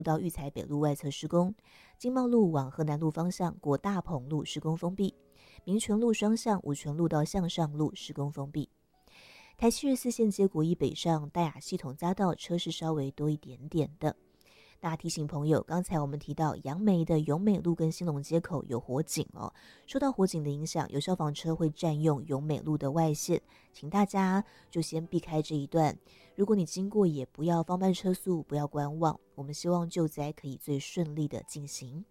到育才北路外侧施工，经贸路往河南路方向过大鹏路施工封闭，民权路双向五权路到向上路施工封闭。台724线接国一北上大雅系统匝道车是稍微多一点点的。那提醒朋友，刚才我们提到杨梅的永美路跟兴隆街口有火警哦，受到火警的影响，有消防车会占用永美路的外线，请大家就先避开这一段。如果你经过，也不要放慢车速，不要观望。我们希望救灾可以最顺利的进行。